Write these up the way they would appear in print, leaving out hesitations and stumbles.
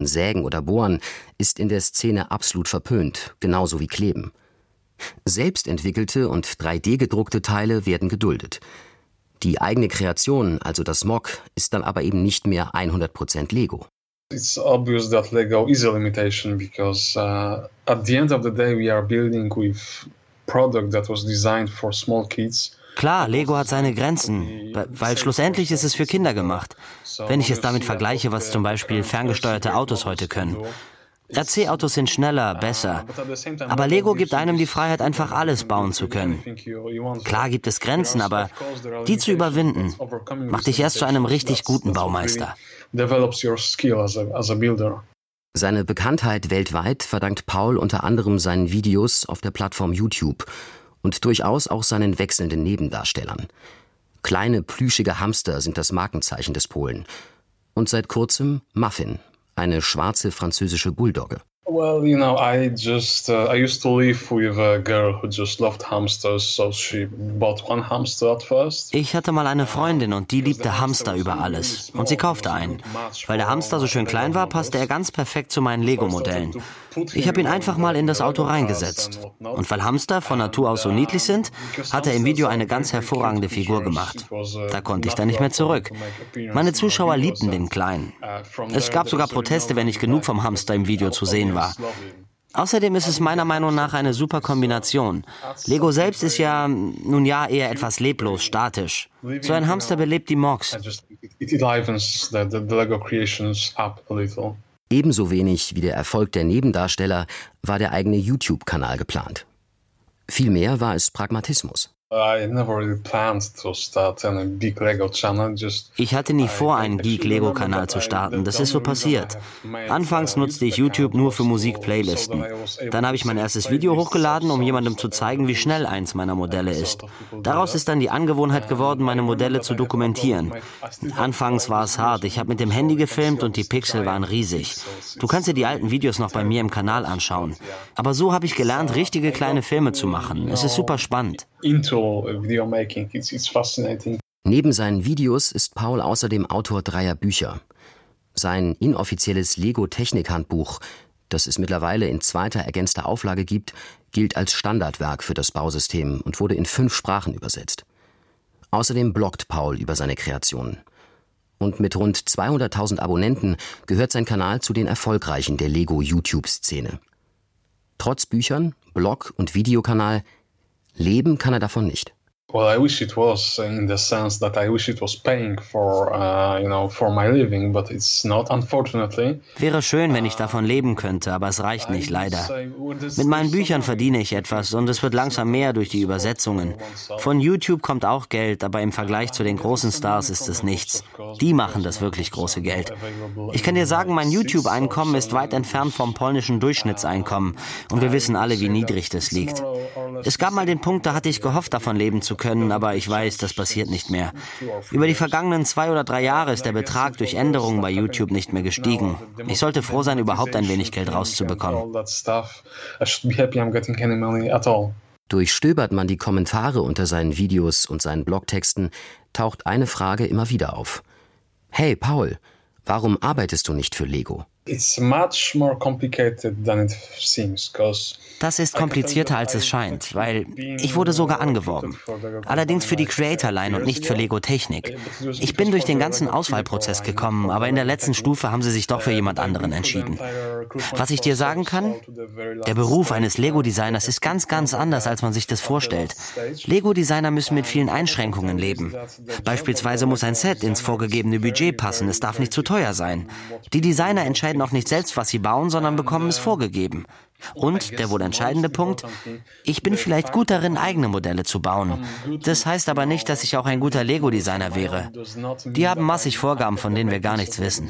Sägen oder Bohren ist in der Szene absolut verpönt, genauso wie Kleben. Selbstentwickelte und 3D-gedruckte Teile werden geduldet. Die eigene Kreation, also das MOC, ist dann aber eben nicht mehr 100% Lego. It's obvious that Lego is a limitation because at the end of the day we are building with product that was designed for small kids. Klar, Lego hat seine Grenzen, weil schlussendlich ist es für Kinder gemacht. Wenn ich es damit vergleiche, was zum Beispiel ferngesteuerte Autos heute können. RC-Autos sind schneller, besser. Aber Lego gibt einem die Freiheit, einfach alles bauen zu können. Klar gibt es Grenzen, aber die zu überwinden, macht dich erst zu einem richtig guten Baumeister. Seine Bekanntheit weltweit verdankt Paul unter anderem seinen Videos auf der Plattform YouTube und durchaus auch seinen wechselnden Nebendarstellern. Kleine, plüschige Hamster sind das Markenzeichen des Polen. Und seit kurzem Muffin, eine schwarze französische Bulldogge. Well, I used to live with a girl who just loved hamsters, so she bought one hamster at first. Ich hatte mal eine Freundin und die liebte Hamster über alles. Und sie kaufte einen. Weil der Hamster so schön klein war, passte er ganz perfekt zu meinen Lego-Modellen. Ich habe ihn einfach mal in das Auto reingesetzt. Und weil Hamster von Natur aus so niedlich sind, hat er im Video eine ganz hervorragende Figur gemacht. Da konnte ich dann nicht mehr zurück. Meine Zuschauer liebten den Kleinen. Es gab sogar Proteste, wenn nicht genug vom Hamster im Video zu sehen war. Außerdem ist es meiner Meinung nach eine super Kombination. Lego selbst ist ja, nun ja, eher etwas leblos, statisch. So ein Hamster belebt die MOCs. Ebenso wenig wie der Erfolg der Nebendarsteller war der eigene YouTube-Kanal geplant. Vielmehr war es Pragmatismus. Ich hatte nie vor, einen Geek-Lego-Kanal zu starten. Das ist so passiert. Anfangs nutzte ich YouTube nur für Musik-Playlisten. Dann habe ich mein erstes Video hochgeladen, um jemandem zu zeigen, wie schnell eins meiner Modelle ist. Daraus ist dann die Angewohnheit geworden, meine Modelle zu dokumentieren. Anfangs war es hart. Ich habe mit dem Handy gefilmt und die Pixel waren riesig. Du kannst dir die alten Videos noch bei mir im Kanal anschauen. Aber so habe ich gelernt, richtige kleine Filme zu machen. Es ist super spannend. Neben seinen Videos ist Paul außerdem Autor 3 Bücher. Sein inoffizielles Lego-Technik-Handbuch, das es mittlerweile in 2. ergänzter Auflage gibt, gilt als Standardwerk für das Bausystem und wurde in 5 Sprachen übersetzt. Außerdem bloggt Paul über seine Kreationen. Und mit rund 200.000 Abonnenten gehört sein Kanal zu den erfolgreichen der Lego-YouTube-Szene. Trotz Büchern, Blog und Videokanal leben kann er davon nicht. Well, I wish it was, in the sense that I wish it was paying for my living, but it's not, unfortunately. Wäre schön, wenn ich davon leben könnte, aber es reicht nicht, leider. Mit meinen Büchern verdiene ich etwas und es wird langsam mehr durch die Übersetzungen. Von YouTube kommt auch Geld, aber im Vergleich zu den großen Stars ist es nichts. Die machen das wirklich große Geld. Ich kann dir sagen, mein YouTube-Einkommen ist weit entfernt vom polnischen Durchschnittseinkommen und wir wissen alle, wie niedrig das liegt. Es gab mal den Punkt, da hatte ich gehofft, davon leben zu können, aber ich weiß, das passiert nicht mehr. Über die vergangenen 2 oder 3 Jahre ist der Betrag durch Änderungen bei YouTube nicht mehr gestiegen. Ich sollte froh sein, überhaupt ein wenig Geld rauszubekommen. Durchstöbert man die Kommentare unter seinen Videos und seinen Blogtexten, taucht eine Frage immer wieder auf. Hey Paul, warum arbeitest du nicht für Lego? Das ist komplizierter, als es scheint, weil ich wurde sogar angeworben. Allerdings für die Creator Line und nicht für Lego Technik. Ich bin durch den ganzen Auswahlprozess gekommen, aber in der letzten Stufe haben sie sich doch für jemand anderen entschieden. Was ich dir sagen kann? Der Beruf eines Lego-Designers ist ganz, ganz anders, als man sich das vorstellt. Lego-Designer müssen mit vielen Einschränkungen leben. Beispielsweise muss ein Set ins vorgegebene Budget passen, es darf nicht zu teuer sein. Die Designer entscheiden auch nicht selbst, was sie bauen, sondern bekommen es vorgegeben. Und, der wohl entscheidende Punkt, ich bin vielleicht gut darin, eigene Modelle zu bauen. Das heißt aber nicht, dass ich auch ein guter Lego-Designer wäre. Die haben massig Vorgaben, von denen wir gar nichts wissen.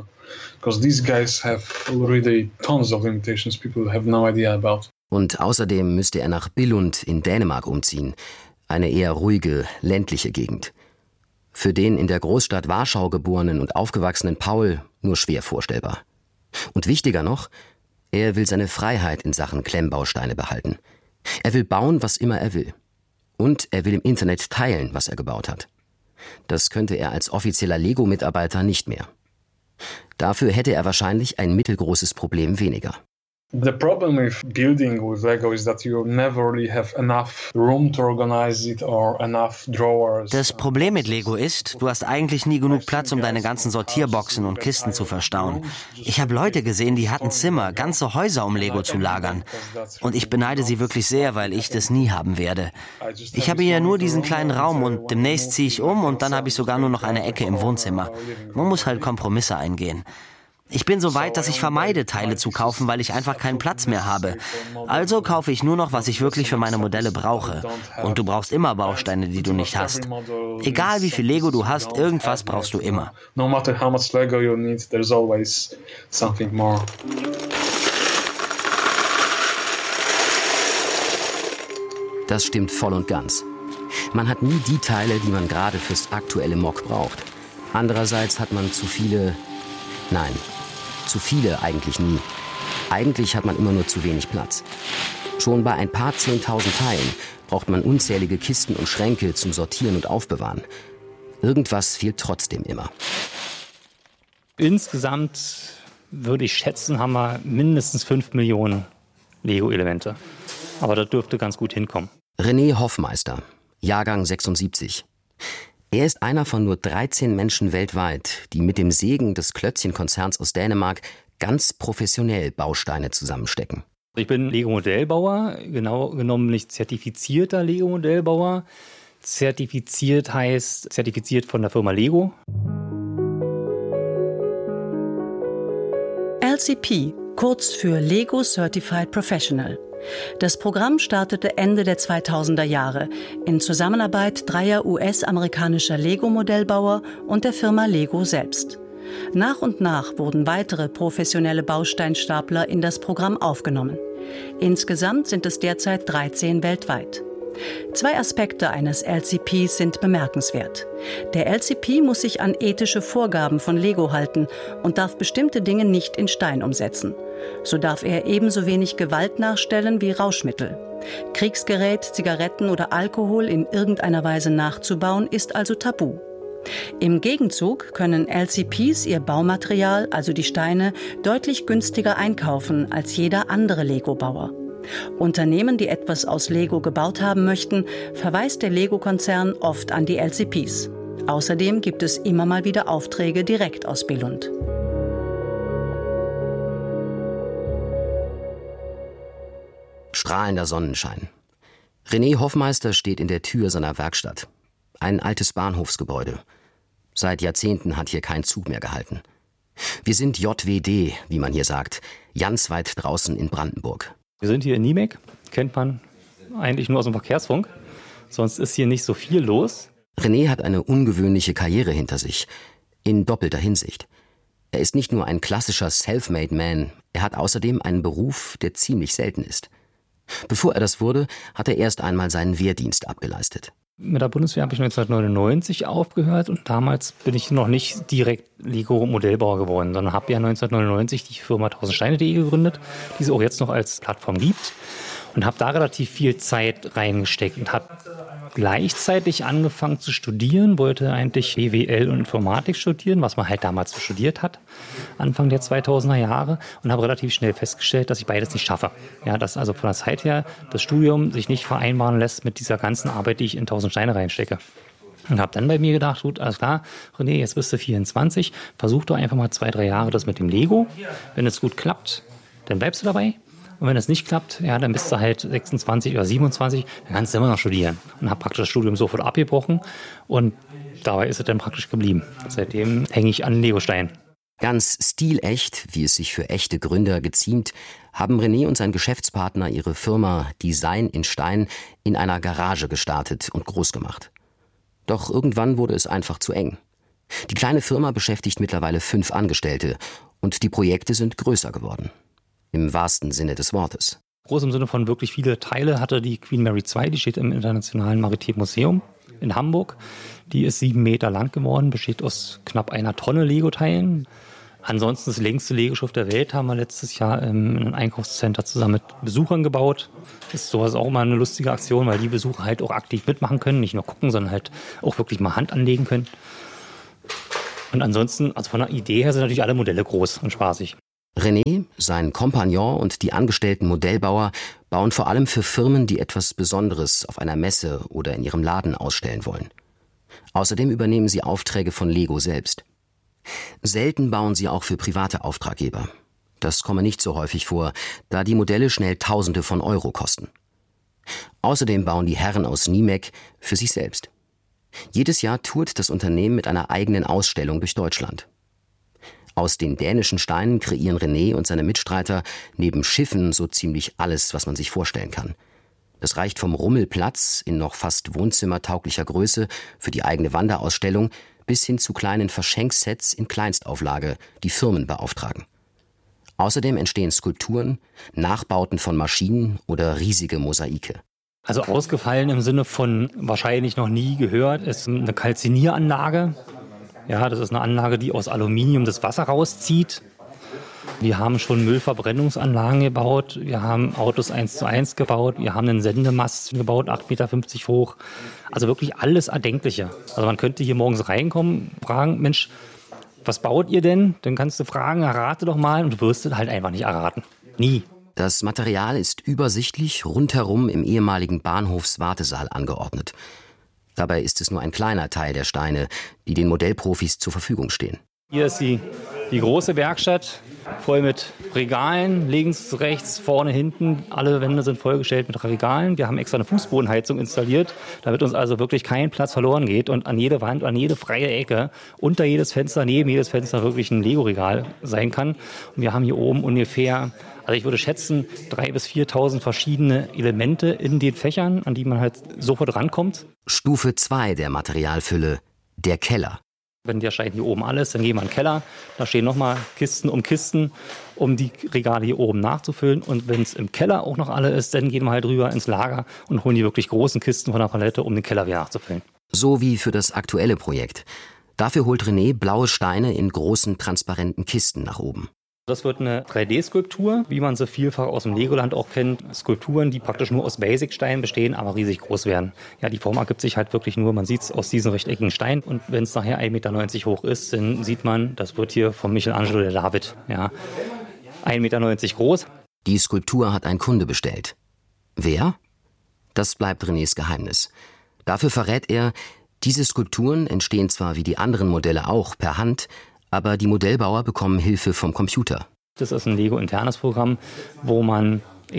Und außerdem müsste er nach Billund in Dänemark umziehen. Eine eher ruhige, ländliche Gegend. Für den in der Großstadt Warschau geborenen und aufgewachsenen Paul nur schwer vorstellbar. Und wichtiger noch, er will seine Freiheit in Sachen Klemmbausteine behalten. Er will bauen, was immer er will. Und er will im Internet teilen, was er gebaut hat. Das könnte er als offizieller Lego-Mitarbeiter nicht mehr. Dafür hätte er wahrscheinlich ein mittelgroßes Problem weniger. The problem with building with Lego is that you never really have enough room to organize it or enough drawers. Das Problem mit Lego ist, du hast eigentlich nie genug Platz, um deine ganzen Sortierboxen und Kisten zu verstauen. Ich habe Leute gesehen, die hatten Zimmer, ganze Häuser, um Lego zu lagern. Und ich beneide sie wirklich sehr, weil ich das nie haben werde. Ich habe hier nur diesen kleinen Raum und demnächst ziehe ich um und dann habe ich sogar nur noch eine Ecke im Wohnzimmer. Man muss halt Kompromisse eingehen. Ich bin so weit, dass ich vermeide, Teile zu kaufen, weil ich einfach keinen Platz mehr habe. Also kaufe ich nur noch, was ich wirklich für meine Modelle brauche. Und du brauchst immer Bausteine, die du nicht hast. Egal wie viel Lego du hast, irgendwas brauchst du immer. No matter how much Lego you need, there's always something more. Das stimmt voll und ganz. Man hat nie die Teile, die man gerade fürs aktuelle Mock braucht. Andererseits hat man zu viele eigentlich nie. Eigentlich hat man immer nur zu wenig Platz. Schon bei ein paar 10.000 Teilen braucht man unzählige Kisten und Schränke zum Sortieren und Aufbewahren. Irgendwas fehlt trotzdem immer. Insgesamt würde ich schätzen, haben wir mindestens 5 Millionen Lego-Elemente. Aber das dürfte ganz gut hinkommen. René Hoffmeister, Jahrgang 76. Er ist einer von nur 13 Menschen weltweit, die mit dem Segen des Klötzchen-Konzerns aus Dänemark ganz professionell Bausteine zusammenstecken. Ich bin Lego-Modellbauer, genau genommen nicht zertifizierter Lego-Modellbauer. Zertifiziert heißt zertifiziert von der Firma Lego. LCP, kurz für Lego Certified Professional. Das Programm startete Ende der 2000er Jahre in Zusammenarbeit dreier US-amerikanischer Lego-Modellbauer und der Firma Lego selbst. Nach und nach wurden weitere professionelle Bausteinstapler in das Programm aufgenommen. Insgesamt sind es derzeit 13 weltweit. 2 Aspekte eines LCPs sind bemerkenswert. Der LCP muss sich an ethische Vorgaben von Lego halten und darf bestimmte Dinge nicht in Stein umsetzen. So darf er ebenso wenig Gewalt nachstellen wie Rauschmittel. Kriegsgerät, Zigaretten oder Alkohol in irgendeiner Weise nachzubauen, ist also tabu. Im Gegenzug können LCPs ihr Baumaterial, also die Steine, deutlich günstiger einkaufen als jeder andere Lego-Bauer. Unternehmen, die etwas aus Lego gebaut haben möchten, verweist der Lego-Konzern oft an die LCPs. Außerdem gibt es immer mal wieder Aufträge direkt aus Billund. Strahlender Sonnenschein. René Hoffmeister steht in der Tür seiner Werkstatt. Ein altes Bahnhofsgebäude. Seit Jahrzehnten hat hier kein Zug mehr gehalten. Wir sind JWD, wie man hier sagt, ganz weit draußen in Brandenburg. Wir sind hier in Niemek, kennt man eigentlich nur aus dem Verkehrsfunk. Sonst ist hier nicht so viel los. René hat eine ungewöhnliche Karriere hinter sich, in doppelter Hinsicht. Er ist nicht nur ein klassischer Self-Made Man, er hat außerdem einen Beruf, der ziemlich selten ist. Bevor er das wurde, hat er erst einmal seinen Wehrdienst abgeleistet. Mit der Bundeswehr habe ich 1999 aufgehört und damals bin ich noch nicht direkt Lego-Modellbauer geworden, sondern habe ja 1999 die Firma 1000steine.de gegründet, die es auch jetzt noch als Plattform gibt. Und habe da relativ viel Zeit reingesteckt und habe gleichzeitig angefangen zu studieren, wollte eigentlich BWL und Informatik studieren, was man halt damals so studiert hat, Anfang der 2000er Jahre, und habe relativ schnell festgestellt, dass ich beides nicht schaffe. Ja, dass also von der Zeit her das Studium sich nicht vereinbaren lässt mit dieser ganzen Arbeit, die ich in 1000 Steine reinstecke. Und habe dann bei mir gedacht, gut, alles klar, René, jetzt bist du 24, versuch doch einfach mal 2-3 Jahre das mit dem Lego. Wenn es gut klappt, dann bleibst du dabei. Und wenn es nicht klappt, ja, dann bist du halt 26 oder 27, dann kannst du immer noch studieren. Und habe praktisch das Studium sofort abgebrochen und dabei ist es dann praktisch geblieben. Seitdem hänge ich an Legosteinen. Ganz stilecht, wie es sich für echte Gründer geziemt, haben René und sein Geschäftspartner ihre Firma Design in Stein in einer Garage gestartet und groß gemacht. Doch irgendwann wurde es einfach zu eng. Die kleine Firma beschäftigt mittlerweile 5 Angestellte und die Projekte sind größer geworden. Im wahrsten Sinne des Wortes. Groß im Sinne von wirklich viele Teile hatte die Queen Mary 2, die steht im Internationalen Maritimen Museum in Hamburg. Die ist 7 Meter lang geworden, besteht aus knapp 1 Tonne Lego-Teilen. Ansonsten das längste Lego-Schiff der Welt haben wir letztes Jahr in einem Einkaufscenter zusammen mit Besuchern gebaut. Das ist sowas auch mal eine lustige Aktion, weil die Besucher halt auch aktiv mitmachen können, nicht nur gucken, sondern halt auch wirklich mal Hand anlegen können. Und ansonsten, also von der Idee her sind natürlich alle Modelle groß und spaßig. René, sein Kompagnon und die angestellten Modellbauer bauen vor allem für Firmen, die etwas Besonderes auf einer Messe oder in ihrem Laden ausstellen wollen. Außerdem übernehmen sie Aufträge von Lego selbst. Selten bauen sie auch für private Auftraggeber. Das komme nicht so häufig vor, da die Modelle schnell Tausende von Euro kosten. Außerdem bauen die Herren aus Niemek für sich selbst. Jedes Jahr tourt das Unternehmen mit einer eigenen Ausstellung durch Deutschland. Aus den dänischen Steinen kreieren René und seine Mitstreiter neben Schiffen so ziemlich alles, was man sich vorstellen kann. Das reicht vom Rummelplatz in noch fast wohnzimmertauglicher Größe für die eigene Wanderausstellung bis hin zu kleinen Verschenksets in Kleinstauflage, die Firmen beauftragen. Außerdem entstehen Skulpturen, Nachbauten von Maschinen oder riesige Mosaike. Also ausgefallen im Sinne von wahrscheinlich noch nie gehört, ist eine Kalzinieranlage. Ja, das ist eine Anlage, die aus Aluminium das Wasser rauszieht. Wir haben schon Müllverbrennungsanlagen gebaut, wir haben Autos 1:1 gebaut, wir haben einen Sendemast gebaut, 8,50 Meter hoch. Also wirklich alles Erdenkliche. Also man könnte hier morgens reinkommen, fragen, Mensch, was baut ihr denn? Dann kannst du fragen, errate doch mal, und du wirst es halt einfach nicht erraten. Nie. Das Material ist übersichtlich rundherum im ehemaligen Bahnhofswartesaal angeordnet. Dabei ist es nur ein kleiner Teil der Steine, die den Modellprofis zur Verfügung stehen. Hier ist die große Werkstatt, voll mit Regalen, links, rechts, vorne, hinten. Alle Wände sind vollgestellt mit Regalen. Wir haben extra eine Fußbodenheizung installiert, damit uns also wirklich kein Platz verloren geht und an jede Wand, an jede freie Ecke, unter jedes Fenster, neben jedes Fenster wirklich ein Lego-Regal sein kann. Und wir haben hier oben ungefähr, also ich würde schätzen, 3.000 bis 4.000 verschiedene Elemente in den Fächern, an die man halt sofort rankommt. Stufe 2 der Materialfülle, der Keller. Wenn der Stein hier oben alles, dann gehen wir in den Keller. Da stehen nochmal Kisten, um die Regale hier oben nachzufüllen. Und wenn es im Keller auch noch alle ist, dann gehen wir halt rüber ins Lager und holen die wirklich großen Kisten von der Palette, um den Keller wieder nachzufüllen. So wie für das aktuelle Projekt. Dafür holt René blaue Steine in großen, transparenten Kisten nach oben. Das wird eine 3D-Skulptur, wie man sie vielfach aus dem Legoland auch kennt. Skulpturen, die praktisch nur aus Basic-Steinen bestehen, aber riesig groß werden. Ja, die Form ergibt sich halt wirklich nur, man sieht es aus diesen rechteckigen Steinen. Und wenn es nachher 1,90 Meter hoch ist, dann sieht man, das wird hier von Michelangelo der David. Ja, 1,90 Meter groß. Die Skulptur hat ein Kunde bestellt. Wer? Das bleibt Renés Geheimnis. Dafür verrät er, diese Skulpturen entstehen zwar wie die anderen Modelle auch per Hand, aber die Modellbauer bekommen Hilfe vom Computer. Das ist ein Lego-internes Programm, wo man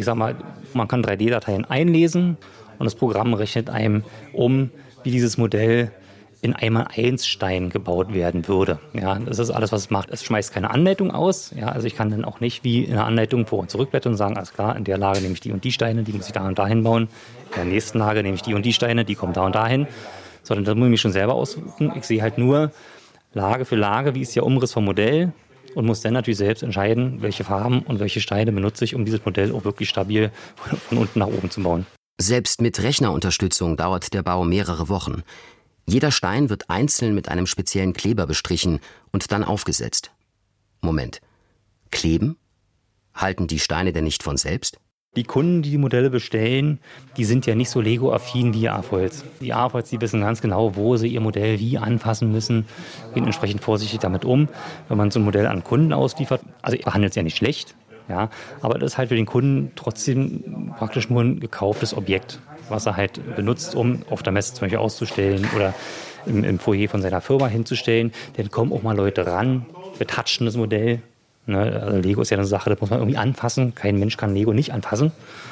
kann 3D-Dateien einlesen und das Programm rechnet einem wie dieses Modell in 1x1 Stein gebaut werden würde. Ja, das ist alles, was es macht. Es schmeißt keine Anleitung aus. Ja, also ich kann dann auch nicht wie in einer Anleitung vor- und zurückblättern und sagen, alles klar, in der Lage nehme ich die und die Steine, die muss ich da und dahin bauen. In der nächsten Lage nehme ich die und die Steine, die kommen da und dahin. Sondern das muss ich mich schon selber aussuchen. Ich sehe halt nur Lage für Lage, wie ist der Umriss vom Modell und muss dann natürlich selbst entscheiden, welche Farben und welche Steine benutze ich, um dieses Modell auch wirklich stabil von unten nach oben zu bauen. Selbst mit Rechnerunterstützung dauert der Bau mehrere Wochen. Jeder Stein wird einzeln mit einem speziellen Kleber bestrichen und dann aufgesetzt. Moment. Kleben? Halten die Steine denn nicht von selbst? Die Kunden, die die Modelle bestellen, die sind ja nicht so Lego-affin wie AFOLs. Die AFOLs, die wissen ganz genau, wo sie ihr Modell wie anfassen müssen, gehen entsprechend vorsichtig damit um. Wenn man so ein Modell an Kunden ausliefert, also ihr behandelt es ja nicht schlecht, ja, aber das ist halt für den Kunden trotzdem praktisch nur ein gekauftes Objekt, was er halt benutzt, um auf der Messe zum Beispiel auszustellen oder im Foyer von seiner Firma hinzustellen. Dann kommen auch mal Leute ran, betatschen das Modell. Also Lego ist ja eine Sache, das muss man irgendwie anfassen. Kein Mensch kann Lego nicht anfassen.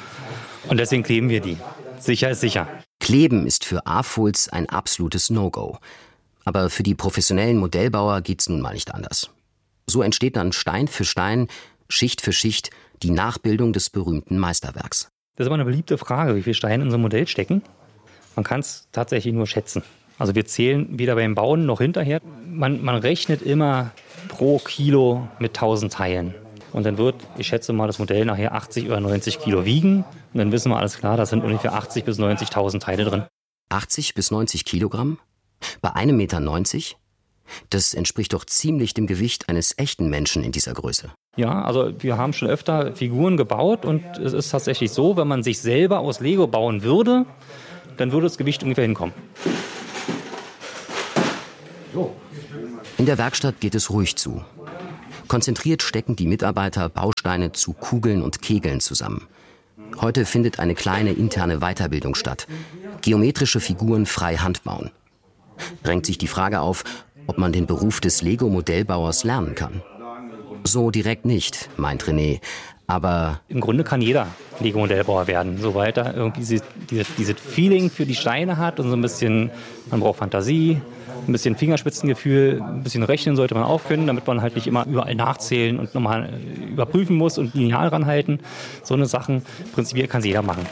Und deswegen kleben wir die. Sicher ist sicher. Kleben ist für AFOLs ein absolutes No-Go. Aber für die professionellen Modellbauer geht's nun mal nicht anders. So entsteht dann Stein für Stein, Schicht für Schicht die Nachbildung des berühmten Meisterwerks. Das ist aber eine beliebte Frage, wie viele Steine in so ein Modell stecken. Man kann es tatsächlich nur schätzen. Also wir zählen weder beim Bauen noch hinterher. Man rechnet immer pro Kilo mit 1000 Teilen. Und dann wird, ich schätze mal, das Modell nachher 80 oder 90 Kilo wiegen. Und dann wissen wir alles klar, da sind ungefähr 80.000 bis 90.000 Teile drin. 80 bis 90 Kilogramm? Bei 1,90 Meter? Das entspricht doch ziemlich dem Gewicht eines echten Menschen in dieser Größe. Ja, also wir haben schon öfter Figuren gebaut und es ist tatsächlich so, wenn man sich selber aus Lego bauen würde, dann würde das Gewicht ungefähr hinkommen. So. In der Werkstatt geht es ruhig zu. Konzentriert stecken die Mitarbeiter Bausteine zu Kugeln und Kegeln zusammen. Heute findet eine kleine interne Weiterbildung statt. Geometrische Figuren frei Hand bauen. Drängt sich die Frage auf, ob man den Beruf des Lego-Modellbauers lernen kann. So direkt nicht, meint René. Aber im Grunde kann jeder Lego-Modellbauer werden, soweit er irgendwie dieses Feeling für die Steine hat und so ein bisschen, man braucht Fantasie, ein bisschen Fingerspitzengefühl, ein bisschen rechnen sollte man auch können, damit man halt nicht immer überall nachzählen und nochmal überprüfen muss und Lineal ranhalten. So eine Sachen, prinzipiell kann es jeder machen.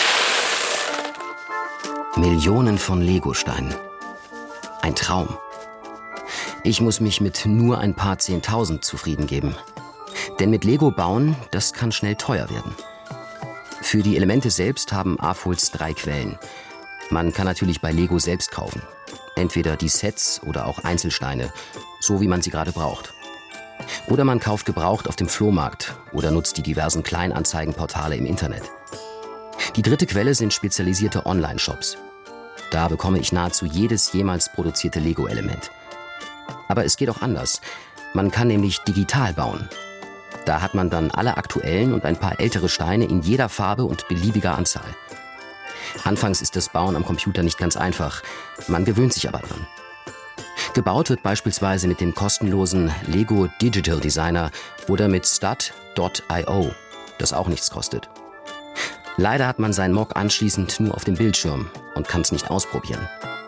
Millionen von Lego-Steinen. Ein Traum. Ich muss mich mit nur ein paar 10.000 zufrieden geben. Denn mit Lego bauen, das kann schnell teuer werden. Für die Elemente selbst haben AFOLs 3 Quellen. Man kann natürlich bei Lego selbst kaufen. Entweder die Sets oder auch Einzelsteine, so wie man sie gerade braucht. Oder man kauft gebraucht auf dem Flohmarkt oder nutzt die diversen Kleinanzeigenportale im Internet. Die dritte Quelle sind spezialisierte Online-Shops. Da bekomme ich nahezu jedes jemals produzierte Lego-Element. Aber es geht auch anders. Man kann nämlich digital bauen. Da hat man dann alle aktuellen und ein paar ältere Steine in jeder Farbe und beliebiger Anzahl. Anfangs ist das Bauen am Computer nicht ganz einfach. Man gewöhnt sich aber dran. Gebaut wird beispielsweise mit dem kostenlosen Lego Digital Designer oder mit stud.io, das auch nichts kostet. Leider hat man sein Mock anschließend nur auf dem Bildschirm und kann es nicht ausprobieren.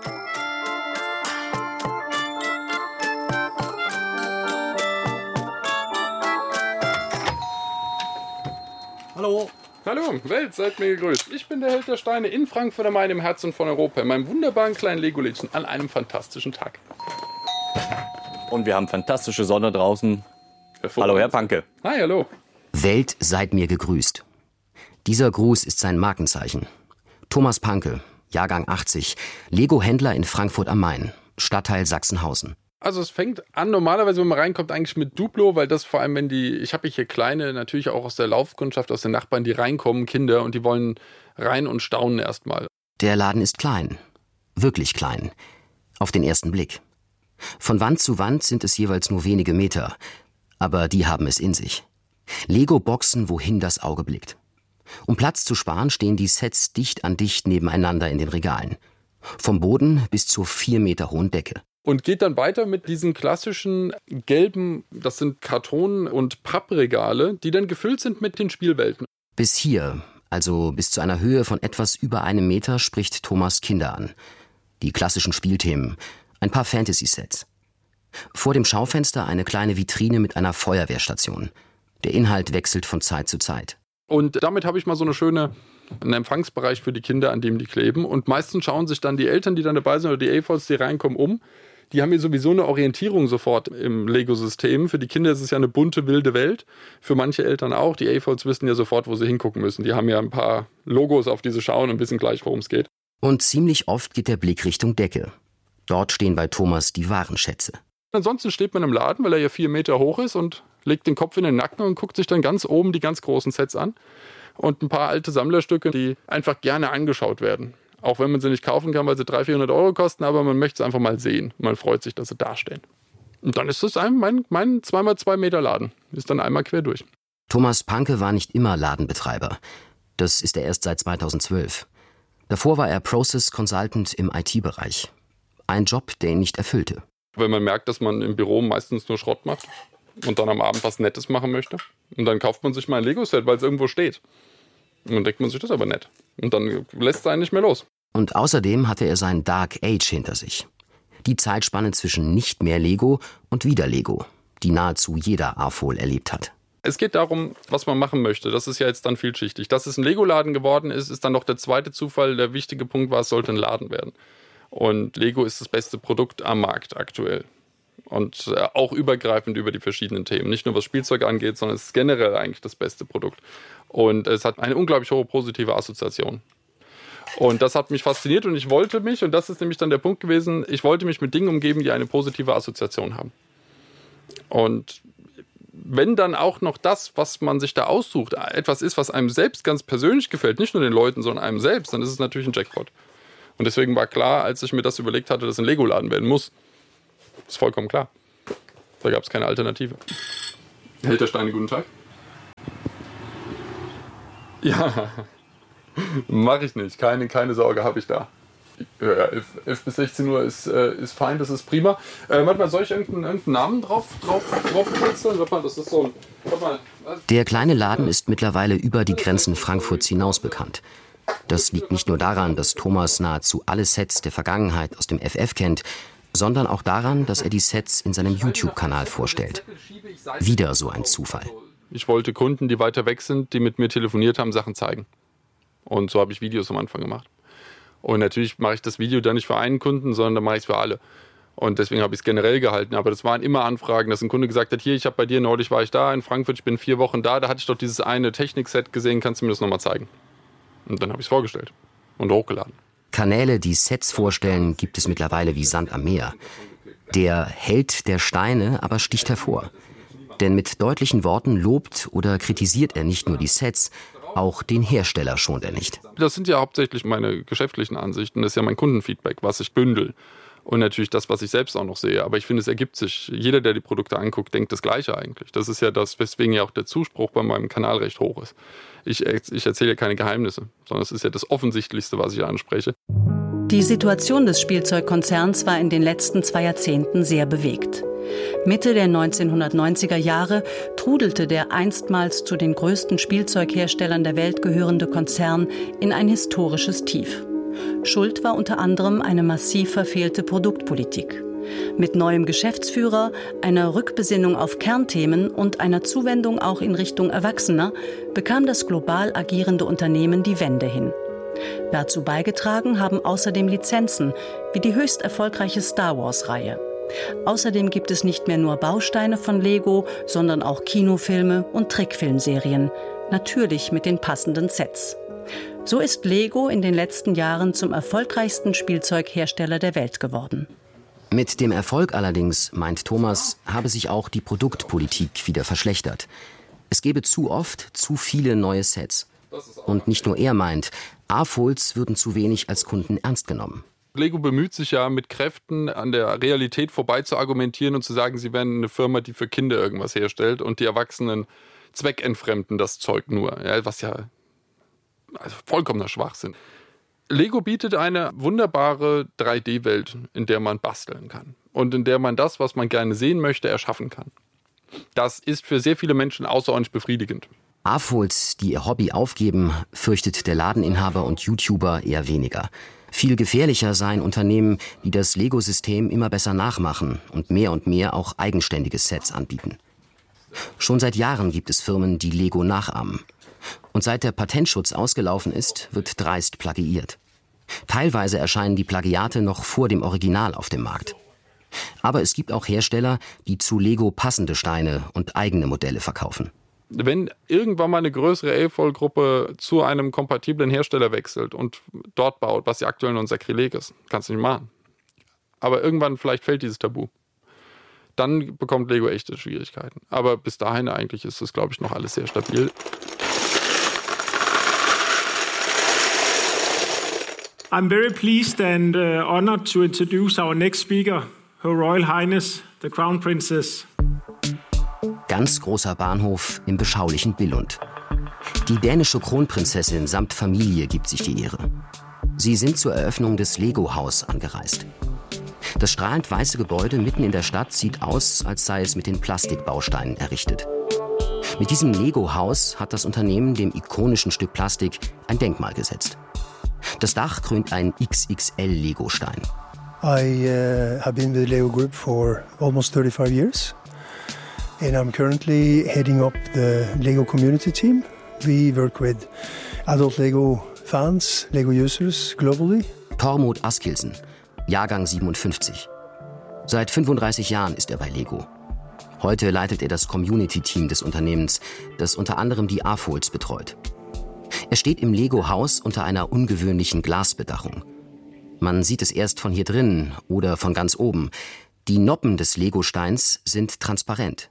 Hallo. Hallo, Welt, seid mir gegrüßt. Ich bin der Held der Steine in Frankfurt am Main, im Herzen von Europa, in meinem wunderbaren kleinen Lego-Lädchen an einem fantastischen Tag. Und wir haben fantastische Sonne draußen. Hallo, Herr Panke. Hi, hallo. Welt, seid mir gegrüßt. Dieser Gruß ist sein Markenzeichen. Thomas Panke, Jahrgang 80, Lego-Händler in Frankfurt am Main, Stadtteil Sachsenhausen. Also es fängt an normalerweise, wenn man reinkommt, eigentlich mit Duplo, weil das vor allem, wenn ich habe hier kleine, natürlich auch aus der Laufkundschaft, aus den Nachbarn, die reinkommen, Kinder, und die wollen rein und staunen erstmal. Der Laden ist klein, wirklich klein, auf den ersten Blick. Von Wand zu Wand sind es jeweils nur wenige Meter, aber die haben es in sich. Lego-Boxen, wohin das Auge blickt. Um Platz zu sparen, stehen die Sets dicht an dicht nebeneinander in den Regalen. Vom Boden bis zur 4 Meter hohen Decke. Und geht dann weiter mit diesen klassischen gelben, das sind Karton- und Pappregale, die dann gefüllt sind mit den Spielwelten. Bis hier, also bis zu einer Höhe von etwas über 1 Meter, spricht Thomas Kinder an. Die klassischen Spielthemen, ein paar Fantasy-Sets. Vor dem Schaufenster eine kleine Vitrine mit einer Feuerwehrstation. Der Inhalt wechselt von Zeit zu Zeit. Und damit habe ich mal so einen Empfangsbereich für die Kinder, an dem die kleben. Und meistens schauen sich dann die Eltern, die dann dabei sind, oder die AFOLs, die reinkommen, um. Die haben hier sowieso eine Orientierung sofort im Lego-System. Für die Kinder ist es ja eine bunte, wilde Welt. Für manche Eltern auch. Die AFOLs wissen ja sofort, wo sie hingucken müssen. Die haben ja ein paar Logos, auf die sie schauen und wissen gleich, worum es geht. Und ziemlich oft geht der Blick Richtung Decke. Dort stehen bei Thomas die wahren Schätze. Ansonsten steht man im Laden, weil er ja 4 Meter hoch ist, und legt den Kopf in den Nacken und guckt sich dann ganz oben die ganz großen Sets an. Und ein paar alte Sammlerstücke, die einfach gerne angeschaut werden. Auch wenn man sie nicht kaufen kann, weil sie 300-400 Euro kosten, aber man möchte es einfach mal sehen. Man freut sich, dass sie dastehen. Und dann ist das mein 2x2 Meter Laden. Ist dann einmal quer durch. Thomas Panke war nicht immer Ladenbetreiber. Das ist er erst seit 2012. Davor war er Process Consultant im IT-Bereich. Ein Job, der ihn nicht erfüllte. Wenn man merkt, dass man im Büro meistens nur Schrott macht und dann am Abend was Nettes machen möchte. Und dann kauft man sich mal ein Lego-Set, weil es irgendwo steht. Und dann denkt man sich, das ist aber nett. Und dann lässt es einen nicht mehr los. Und außerdem hatte er sein Dark Age hinter sich. Die Zeitspanne zwischen nicht mehr Lego und wieder Lego, die nahezu jeder AFOL erlebt hat. Es geht darum, was man machen möchte. Das ist ja jetzt dann vielschichtig. Dass es ein Lego-Laden geworden ist, ist dann noch der zweite Zufall. Der wichtige Punkt war, es sollte ein Laden werden. Und Lego ist das beste Produkt am Markt aktuell. Und auch übergreifend über die verschiedenen Themen. Nicht nur was Spielzeug angeht, sondern es ist generell eigentlich das beste Produkt. Und es hat eine unglaublich hohe positive Assoziation. Und das hat mich fasziniert und ich wollte mich, und das ist nämlich dann der Punkt gewesen, ich wollte mich mit Dingen umgeben, die eine positive Assoziation haben. Und wenn dann auch noch das, was man sich da aussucht, etwas ist, was einem selbst ganz persönlich gefällt, nicht nur den Leuten, sondern einem selbst, dann ist es natürlich ein Jackpot. Und deswegen war klar, als ich mir das überlegt hatte, dass ein Lego-Laden werden muss. Das ist vollkommen klar. Da gab es keine Alternative. Hält der Stein einen guten Tag? Ja, mache ich nicht. Keine Sorge habe ich da. Ja, 11 bis 16 Uhr ist fein, das ist prima. Manchmal soll ich irgendeinen Namen drauf kritzeln? Das ist so ein, Der kleine Laden ist mittlerweile über die Grenzen Frankfurts hinaus bekannt. Das liegt nicht nur daran, dass Thomas nahezu alle Sets der Vergangenheit aus dem FF kennt, sondern auch daran, dass er die Sets in seinem YouTube-Kanal vorstellt. Wieder so ein Zufall. Ich wollte Kunden, die weiter weg sind, die mit mir telefoniert haben, Sachen zeigen. Und so habe ich Videos am Anfang gemacht. Und natürlich mache ich das Video dann nicht für einen Kunden, sondern dann mache ich es für alle. Und deswegen habe ich es generell gehalten. Aber das waren immer Anfragen, dass ein Kunde gesagt hat, hier, ich habe bei dir, neulich war ich da in Frankfurt, ich bin 4 Wochen da hatte ich doch dieses eine Technikset gesehen, kannst du mir das nochmal zeigen? Und dann habe ich es vorgestellt und hochgeladen. Kanäle, die Sets vorstellen, gibt es mittlerweile wie Sand am Meer. Der Held der Steine aber sticht hervor. Denn mit deutlichen Worten lobt oder kritisiert er nicht nur die Sets, auch den Hersteller schont er nicht. Das sind ja hauptsächlich meine geschäftlichen Ansichten, das ist ja mein Kundenfeedback, was ich bündel. Und natürlich das, was ich selbst auch noch sehe. Aber ich finde, es ergibt sich. Jeder, der die Produkte anguckt, denkt das Gleiche eigentlich. Das ist ja das, weswegen ja auch der Zuspruch bei meinem Kanal recht hoch ist. Ich erzähle ja keine Geheimnisse, sondern es ist ja das Offensichtlichste, was ich anspreche. Die Situation des Spielzeugkonzerns war in den letzten 2 Jahrzehnten sehr bewegt. Mitte der 1990er Jahre trudelte der einstmals zu den größten Spielzeugherstellern der Welt gehörende Konzern in ein historisches Tief. Schuld war unter anderem eine massiv verfehlte Produktpolitik. Mit neuem Geschäftsführer, einer Rückbesinnung auf Kernthemen und einer Zuwendung auch in Richtung Erwachsener bekam das global agierende Unternehmen die Wende hin. Dazu beigetragen haben außerdem Lizenzen, wie die höchst erfolgreiche Star-Wars-Reihe. Außerdem gibt es nicht mehr nur Bausteine von Lego, sondern auch Kinofilme und Trickfilmserien, natürlich mit den passenden Sets. So ist Lego in den letzten Jahren zum erfolgreichsten Spielzeughersteller der Welt geworden. Mit dem Erfolg allerdings, meint Thomas, habe sich auch die Produktpolitik wieder verschlechtert. Es gebe zu oft zu viele neue Sets. Und nicht nur er meint, AFOLs würden zu wenig als Kunden ernst genommen. Lego bemüht sich ja mit Kräften an der Realität vorbei zu argumentieren und zu sagen, sie wären eine Firma, die für Kinder irgendwas herstellt und die Erwachsenen zweckentfremden das Zeug nur. Ja, was ja vollkommener Schwachsinn. Lego bietet eine wunderbare 3D-Welt, in der man basteln kann und in der man das, was man gerne sehen möchte, erschaffen kann. Das ist für sehr viele Menschen außerordentlich befriedigend. AFOLs, die ihr Hobby aufgeben, fürchtet der Ladeninhaber und YouTuber eher weniger. Viel gefährlicher seien Unternehmen, die das Lego-System immer besser nachmachen und mehr auch eigenständige Sets anbieten. Schon seit Jahren gibt es Firmen, die Lego nachahmen. Und seit der Patentschutz ausgelaufen ist, wird dreist plagiiert. Teilweise erscheinen die Plagiate noch vor dem Original auf dem Markt. Aber es gibt auch Hersteller, die zu Lego passende Steine und eigene Modelle verkaufen. Wenn irgendwann mal eine größere AFOL-Gruppe zu einem kompatiblen Hersteller wechselt und dort baut, was ja aktuell nur ein Sakrileg ist, kannst du nicht machen. Aber irgendwann vielleicht fällt dieses Tabu. Dann bekommt Lego echte Schwierigkeiten. Aber bis dahin eigentlich ist das, glaube ich, noch alles sehr stabil. I'm very pleased and honored to introduce our next speaker, Her Royal Highness, the Crown Princess. Ganz großer Bahnhof im beschaulichen Billund. Die dänische Kronprinzessin samt Familie gibt sich die Ehre. Sie sind zur Eröffnung des Lego-Haus angereist. Das strahlend weiße Gebäude mitten in der Stadt sieht aus, als sei es mit den Plastikbausteinen errichtet. Mit diesem Lego-Haus hat das Unternehmen dem ikonischen Stück Plastik ein Denkmal gesetzt. Das Dach krönt ein XXL-Lego-Stein. I have been with the Lego Group for almost 35 years. And I'm currently heading up the Lego community team. We work with adult Lego fans, Lego users globally. Tormod Askildsen, Jahrgang 57. Seit 35 Jahren ist er bei Lego. Heute leitet er das Community-Team des Unternehmens, das unter anderem die AFOLs betreut. Er steht im Lego-Haus unter einer ungewöhnlichen Glasbedachung. Man sieht es erst von hier drin oder von ganz oben. Die Noppen des Lego-Steins sind transparent.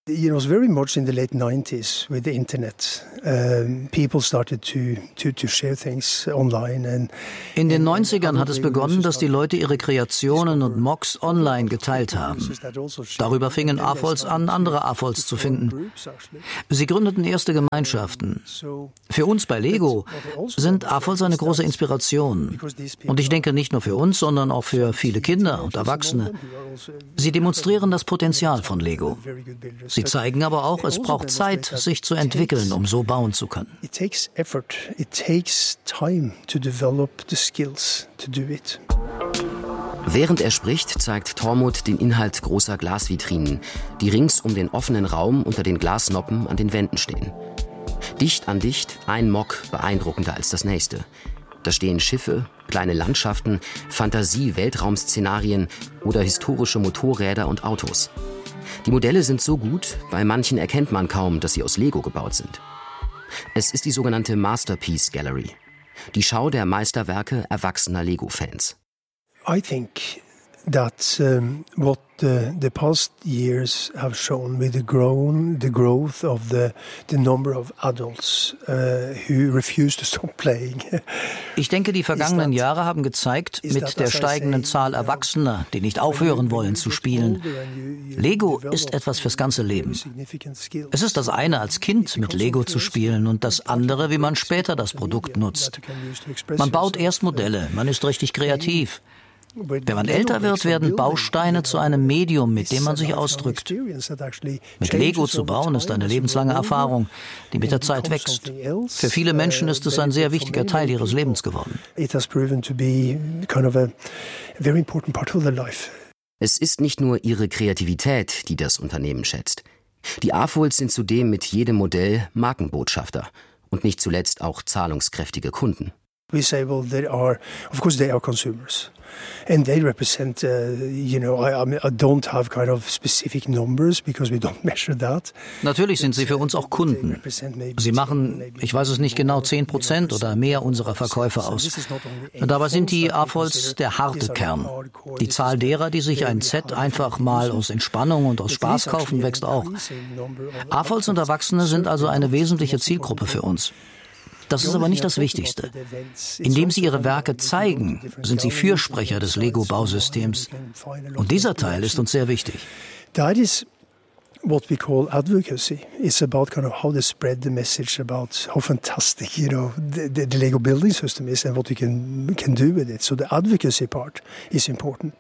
It was very much in the late 90s with the internet. People started to share things online. In den 90ern hat es begonnen, dass die Leute ihre Kreationen und Mocks online geteilt haben. Darüber fingen AFOLs an, andere AFOLs zu finden. Sie gründeten erste Gemeinschaften. Für uns bei Lego sind AFOLs eine große Inspiration. Und ich denke nicht nur für uns, sondern auch für viele Kinder und Erwachsene. Sie demonstrieren das Potenzial von Lego. Sie zeigen aber auch, es braucht Zeit, sich zu entwickeln, um so bauen zu können. It takes effort. It takes time to develop the skills to do it. Während er spricht, zeigt Tormod den Inhalt großer Glasvitrinen, die rings um den offenen Raum unter den Glasnoppen an den Wänden stehen. Dicht an dicht, ein Mock beeindruckender als das nächste. Da stehen Schiffe, kleine Landschaften, Fantasie-Weltraum-Szenarien oder historische Motorräder und Autos. Die Modelle sind so gut, bei manchen erkennt man kaum, dass sie aus Lego gebaut sind. Es ist die sogenannte Masterpiece Gallery, die Schau der Meisterwerke erwachsener Lego-Fans. I think that what the past years have shown with the growth of the number of adults who refuse to stop playing. Ich denke, die vergangenen Jahre haben gezeigt, mit der steigenden Zahl Erwachsener, die nicht aufhören wollen zu spielen. Lego ist etwas fürs ganze Leben. Es ist das eine, als Kind mit Lego zu spielen, und das andere, wie man später das Produkt nutzt. Man baut erst Modelle, man ist richtig kreativ. Wenn man älter wird, werden Bausteine zu einem Medium, mit dem man sich ausdrückt. Mit Lego zu bauen ist eine lebenslange Erfahrung, die mit der Zeit wächst. Für viele Menschen ist es ein sehr wichtiger Teil ihres Lebens geworden. Es ist nicht nur ihre Kreativität, die das Unternehmen schätzt. Die AFOLs sind zudem mit jedem Modell Markenbotschafter und nicht zuletzt auch zahlungskräftige Kunden. We say, well, they are consumers, and they represent. I don't have kind of specific numbers because we don't measure that. Natürlich sind sie für uns auch Kunden. Sie machen, ich weiß es nicht genau, 10% oder mehr unserer Verkäufe aus. Dabei sind die AFOLs der harte Kern. Die Zahl derer, die sich ein Set einfach mal aus Entspannung und aus Spaß kaufen, wächst auch. AFOLs und Erwachsene sind also eine wesentliche Zielgruppe für uns. Das ist aber nicht das Wichtigste. Indem sie ihre Werke zeigen, sind sie Fürsprecher des Lego-Bausystems. Und dieser Teil ist uns sehr wichtig. That is what we call advocacy. It's about kind of how to spread the message about how fantastic, the Lego building system is and what you can do with it. So the advocacy part is important.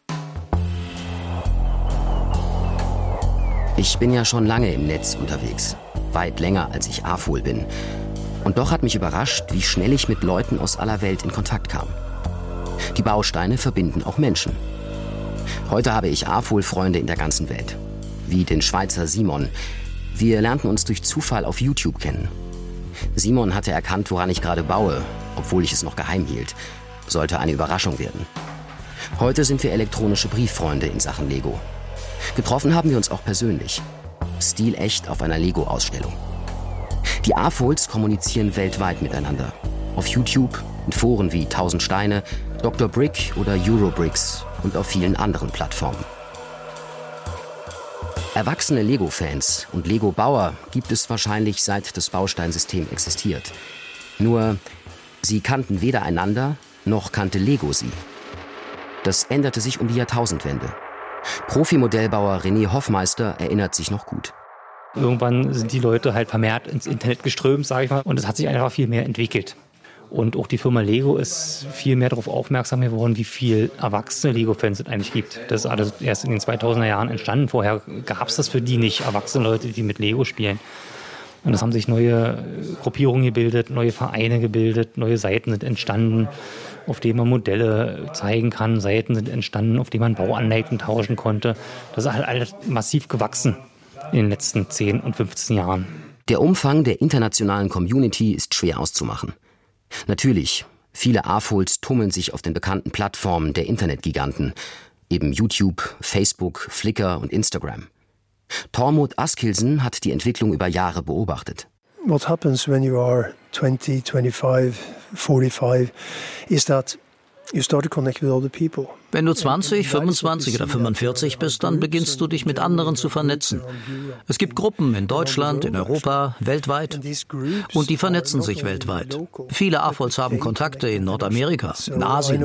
Ich bin ja schon lange im Netz unterwegs. Weit länger, als ich AFOL bin. Und doch hat mich überrascht, wie schnell ich mit Leuten aus aller Welt in Kontakt kam. Die Bausteine verbinden auch Menschen. Heute habe ich AFOL-Freunde in der ganzen Welt. Wie den Schweizer Simon. Wir lernten uns durch Zufall auf YouTube kennen. Simon hatte erkannt, woran ich gerade baue, obwohl ich es noch geheim hielt. Sollte eine Überraschung werden. Heute sind wir elektronische Brieffreunde in Sachen Lego. Getroffen haben wir uns auch persönlich. Stilecht auf einer Lego-Ausstellung. Die AFOLs kommunizieren weltweit miteinander. Auf YouTube, in Foren wie 1000 Steine, Dr. Brick oder Eurobricks und auf vielen anderen Plattformen. Erwachsene Lego-Fans und Lego-Bauer gibt es wahrscheinlich seit das Bausteinsystem existiert. Nur, sie kannten weder einander, noch kannte Lego sie. Das änderte sich um die Jahrtausendwende. Profi-Modellbauer René Hoffmeister erinnert sich noch gut. Irgendwann sind die Leute halt vermehrt ins Internet geströmt, sage ich mal, und es hat sich einfach viel mehr entwickelt. Und auch die Firma Lego ist viel mehr darauf aufmerksam geworden, wie viel erwachsene Lego-Fans es eigentlich gibt. Das ist alles erst in den 2000er Jahren entstanden. Vorher gab es das für die nicht, erwachsene Leute, die mit Lego spielen. Und es haben sich neue Gruppierungen gebildet, neue Vereine gebildet, neue Seiten sind entstanden, auf denen man Modelle zeigen kann. Seiten sind entstanden, auf denen man Bauanleitungen tauschen konnte. Das ist halt alles massiv gewachsen in den letzten 10 und 15 Jahren. Der Umfang der internationalen Community ist schwer auszumachen. Natürlich, viele AFOLs tummeln sich auf den bekannten Plattformen der Internetgiganten, eben YouTube, Facebook, Flickr und Instagram. Tormod Askildsen hat die Entwicklung über Jahre beobachtet. What happens when you are 20, 25, 45 is that Wenn du 20, 25 oder 45 bist, dann beginnst du dich mit anderen zu vernetzen. Es gibt Gruppen in Deutschland, in Europa, weltweit. Und die vernetzen sich weltweit. Viele AFOLs haben Kontakte in Nordamerika, in Asien.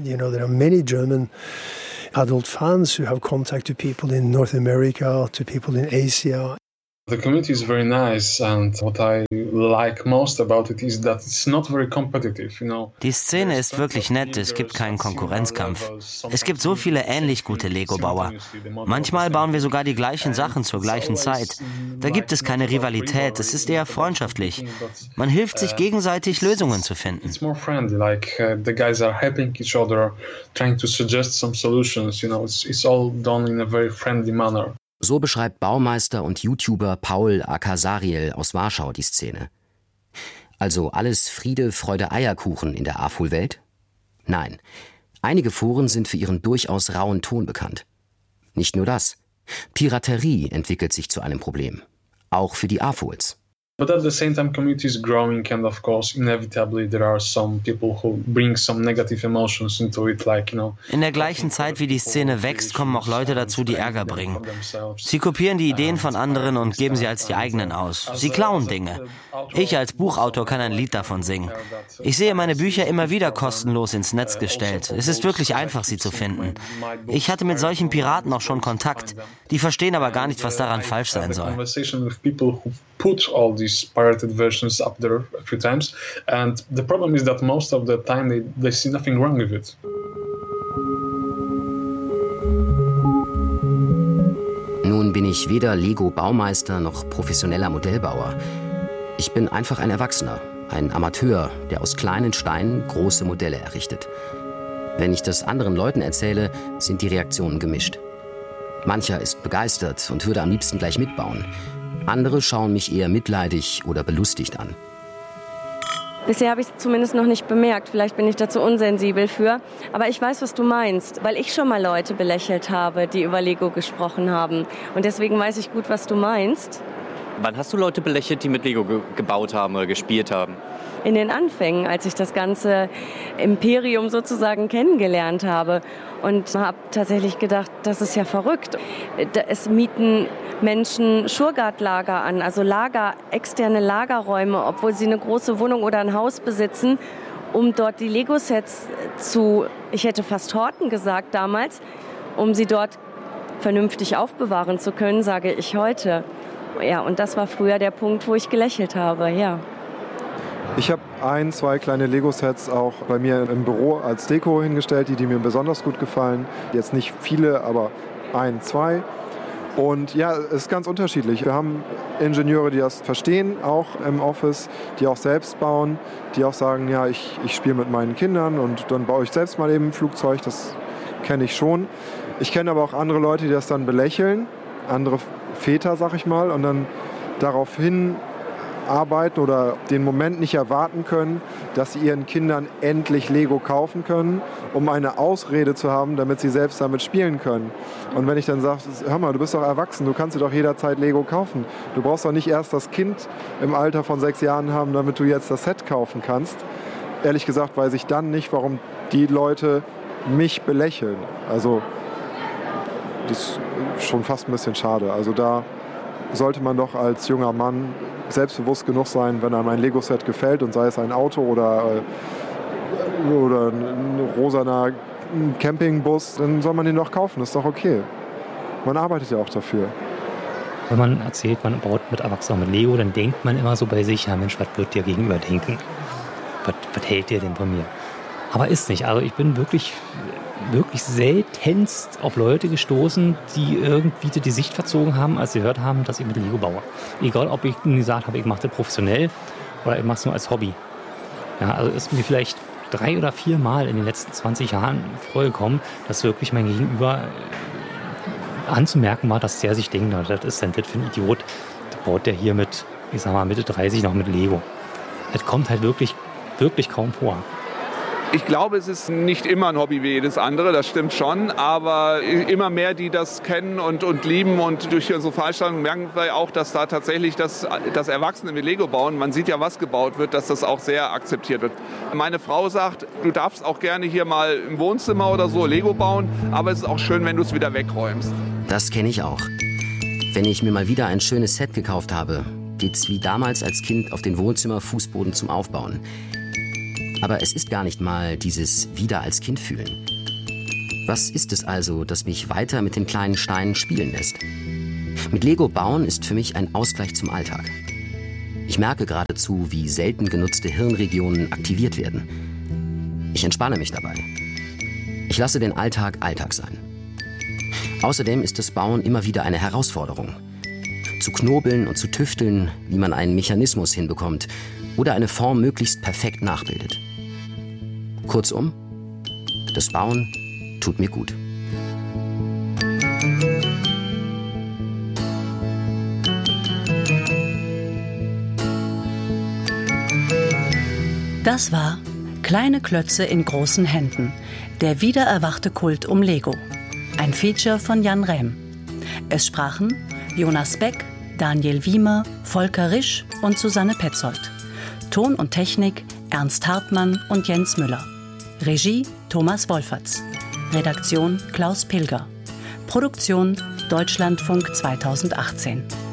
Adult fans who have contact to people in North America, to people in Asia. The community is very nice, and what I like most about it is that it's not very competitive, you know. Die Szene ist wirklich nett, es gibt keinen Konkurrenzkampf. Es gibt so viele ähnlich gute Lego-Bauer. Manchmal bauen wir sogar die gleichen Sachen zur gleichen Zeit. Da gibt es keine Rivalität, es ist eher freundschaftlich. Man hilft sich gegenseitig, Lösungen zu finden. It's more friendly, like the guys are helping each other, trying to suggest some solutions, you know. It's all done in a very friendly manner. So beschreibt Baumeister und YouTuber Paul Akasariel aus Warschau die Szene. Also alles Friede, Freude, Eierkuchen in der AFOL-Welt? Nein. Einige Foren sind für ihren durchaus rauen Ton bekannt. Nicht nur das. Piraterie entwickelt sich zu einem Problem. Auch für die AFOLs. But at the same time, community is growing, and of course, inevitably there are some people who bring some negative emotions into it, like, you know. In der gleichen Zeit, wie die Szene wächst, kommen auch Leute dazu, die Ärger bringen. Sie kopieren die Ideen von anderen und geben sie als die eigenen aus. Sie klauen Dinge. Ich als Buchautor kann ein Lied davon singen. Ich sehe meine Bücher immer wieder kostenlos ins Netz gestellt. Es ist wirklich einfach, sie zu finden. Ich hatte mit solchen Piraten auch schon Kontakt. Die verstehen aber gar nicht, was daran falsch sein soll. Put all these pirated versions up there a few times, and the problem is that most of the time they see nothing wrong with it. Nun bin ich weder Lego-Baumeister noch professioneller Modellbauer. Ich bin einfach ein Erwachsener, ein Amateur, der aus kleinen Steinen große Modelle errichtet. Wenn ich das anderen Leuten erzähle, sind die Reaktionen gemischt. Mancher ist begeistert und würde am liebsten gleich mitbauen. Andere schauen mich eher mitleidig oder belustigt an. Bisher habe ich es zumindest noch nicht bemerkt. Vielleicht bin ich dazu unsensibel für. Aber ich weiß, was du meinst, weil ich schon mal Leute belächelt habe, die über Lego gesprochen haben. Und deswegen weiß ich gut, was du meinst. Wann hast du Leute belächelt, die mit Lego gebaut haben oder gespielt haben? In den Anfängen, als ich das ganze Imperium sozusagen kennengelernt habe. Und habe tatsächlich gedacht, das ist ja verrückt. Es mieten Menschen Shurgard-Lager an, also externe Lagerräume, obwohl sie eine große Wohnung oder ein Haus besitzen, um dort die Lego-Sets ich hätte fast horten gesagt damals, um sie dort vernünftig aufbewahren zu können, sage ich heute. Ja, und das war früher der Punkt, wo ich gelächelt habe, ja. Ich habe 1, 2 kleine Lego-Sets auch bei mir im Büro als Deko hingestellt, die mir besonders gut gefallen. Jetzt nicht viele, aber 1, 2. Und ja, es ist ganz unterschiedlich. Wir haben Ingenieure, die das verstehen, auch im Office, die auch selbst bauen, die auch sagen, ja, ich spiele mit meinen Kindern und dann baue ich selbst mal eben ein Flugzeug. Das kenne ich schon. Ich kenne aber auch andere Leute, die das dann belächeln, andere Väter, sag ich mal, und dann daraufhin arbeiten oder den Moment nicht erwarten können, dass sie ihren Kindern endlich Lego kaufen können, um eine Ausrede zu haben, damit sie selbst damit spielen können. Und wenn ich dann sage, hör mal, du bist doch erwachsen, du kannst dir doch jederzeit Lego kaufen. Du brauchst doch nicht erst das Kind im Alter von 6 Jahren haben, damit du jetzt das Set kaufen kannst. Ehrlich gesagt weiß ich dann nicht, warum die Leute mich belächeln. Also das ist schon fast ein bisschen schade. Also da sollte man doch als junger Mann selbstbewusst genug sein, wenn einem ein Lego-Set gefällt und sei es ein Auto oder ein rosaner Campingbus, dann soll man den doch kaufen, das ist doch okay. Man arbeitet ja auch dafür. Wenn man erzählt, man baut mit Erwachsenen mit Lego, dann denkt man immer so bei sich, ja Mensch, was wird dir gegenüber denken? Was hält dir denn von mir? Aber ist nicht. Also ich bin wirklich seltenst auf Leute gestoßen, die irgendwie die Sicht verzogen haben, als sie gehört haben, dass ich mit Lego baue. Egal, ob ich gesagt habe, ich mache das professionell oder ich mache es nur als Hobby. Ja, also ist mir vielleicht 3 oder 4 Mal in den letzten 20 Jahren vorgekommen, dass wirklich mein Gegenüber anzumerken war, dass der sich denkt, das ist denn das für ein Idiot, da baut der hier mit, ich sag mal, Mitte 30 noch mit Lego. Das kommt halt wirklich kaum vor. Ich glaube, es ist nicht immer ein Hobby wie jedes andere, das stimmt schon, aber immer mehr, die das kennen und lieben, und durch unsere Veranstaltung merken wir auch, dass da tatsächlich das Erwachsene mit Lego bauen, man sieht ja, was gebaut wird, dass das auch sehr akzeptiert wird. Meine Frau sagt, du darfst auch gerne hier mal im Wohnzimmer oder so Lego bauen, aber es ist auch schön, wenn du es wieder wegräumst. Das kenne ich auch. Wenn ich mir mal wieder ein schönes Set gekauft habe, geht's wie damals als Kind auf den Wohnzimmerfußboden zum Aufbauen. Aber es ist gar nicht mal dieses wieder als Kind fühlen. Was ist es also, das mich weiter mit den kleinen Steinen spielen lässt? Mit Lego bauen ist für mich ein Ausgleich zum Alltag. Ich merke geradezu, wie selten genutzte Hirnregionen aktiviert werden. Ich entspanne mich dabei. Ich lasse den Alltag Alltag sein. Außerdem ist das Bauen immer wieder eine Herausforderung. Zu knobeln und zu tüfteln, wie man einen Mechanismus hinbekommt oder eine Form möglichst perfekt nachbildet. Kurzum, das Bauen tut mir gut. Das war Kleine Klötze in großen Händen. Der wiedererwachte Kult um Lego. Ein Feature von Jan Rehm. Es sprachen Jonas Beck, Daniel Wiemer, Volker Risch und Susanne Petzold. Ton und Technik Ernst Hartmann und Jens Müller. Regie Thomas Wolferts. Redaktion Klaus Pilger. Produktion Deutschlandfunk 2018.